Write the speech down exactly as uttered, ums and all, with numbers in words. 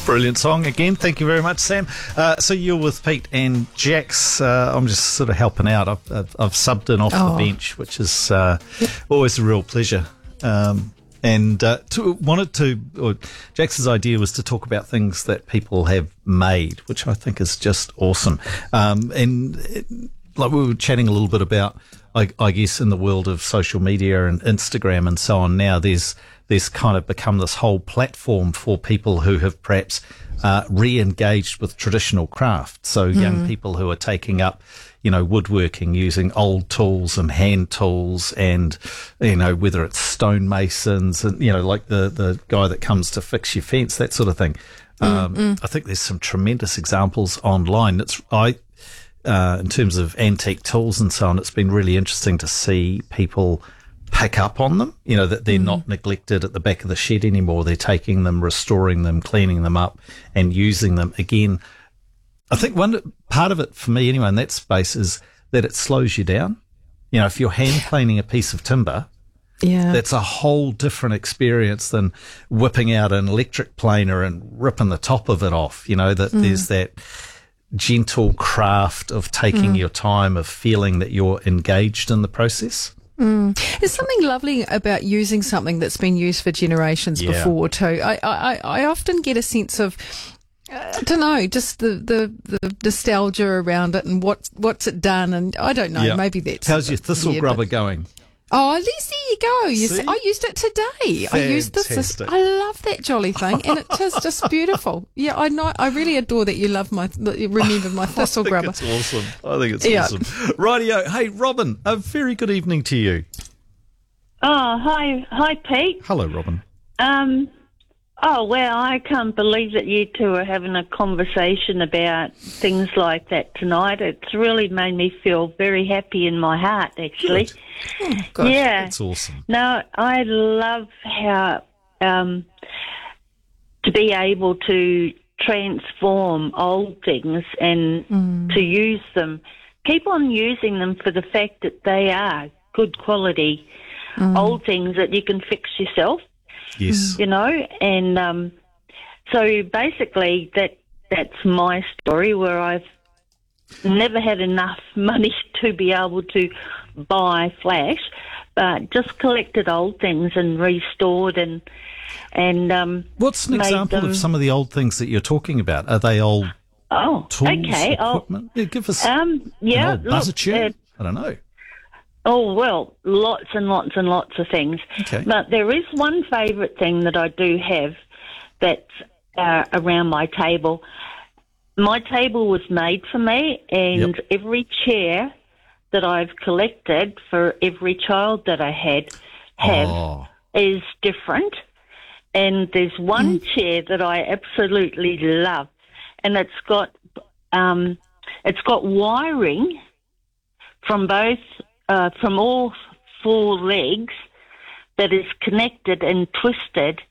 Brilliant song again. Thank you very much, Sam. Uh, so you're with Pete and Jax. Uh, I'm just sort of helping out. I've, I've, I've subbed in off Oh. the bench, which is uh, always a real pleasure. Um, and uh, to, wanted to, or Jax's idea was to talk about things that people have made, which I think is just awesome. Um, and it, like we were chatting a little bit about, I, I guess, in the world of social media and Instagram and so on now, there's there's kind of become this whole platform for people who have perhaps uh, re-engaged with traditional craft. So mm. young people who are taking up, you know, woodworking using old tools and hand tools and, you know, whether it's stonemasons and, you know, like the, the guy that comes to fix your fence, that sort of thing. Um, mm-hmm. I think there's some tremendous examples online. It's, I, uh, in terms of antique tools and so on, it's been really interesting to see people pick up on them, you know, that they're mm. not neglected at the back of the shed anymore. They're taking them, restoring them, cleaning them up and using them again. I think one part of it for me anyway in that space is that it slows you down. You know, if you're hand planing a piece of timber, yeah, that's a whole different experience than whipping out an electric planer and ripping the top of it off. You know, that mm. there's that gentle craft of taking mm. your time, of feeling that you're engaged in the process. Mm. There's something lovely about using something that's been used for generations yeah. before too. I, I, I often get a sense of, uh, I don't know, just the, the, the nostalgia around it and what, what's it done, and I don't know, yeah. maybe that's... How's your thistle yeah, grubber but, going? Oh, there you go. You see? I used it today. Fantastic. I used this. I love that jolly thing, and it is just beautiful. Yeah, I know. I really adore that you love my, that you remember my thistle I think grubber. It's awesome. I think it's yeah. awesome. Rightio. Hey, Robin, a very good evening to you. Oh, hi, hi, Pete. Hello, Robin. Um, oh, well, I can't believe that you two are having a conversation about things like that tonight. It's really made me feel very happy in my heart, actually. Good. Oh, gosh, yeah, that's awesome. No, I love how um, to be able to transform old things and mm. to use them. Keep on using them for the fact that they are good quality mm. old things that you can fix yourself. Yes. You know, and um, so basically that that's my story, where I've never had enough money to be able to buy flash, but just collected old things and restored and and um. What's an example them, of some of the old things that you're talking about? Are they old oh, tools, okay. equipment? Yeah, give us um, yeah, an old buzzer look, tune. uh, I don't know. Oh, well, lots and lots and lots of things. Okay. But there is one favourite thing that I do have that's uh, around my table. My table was made for me, and yep. every chair that I've collected for every child that I had have oh. is different. And there's one mm. chair that I absolutely love, and it's got um, it's got wiring from both uh, from all four legs that is connected and twisted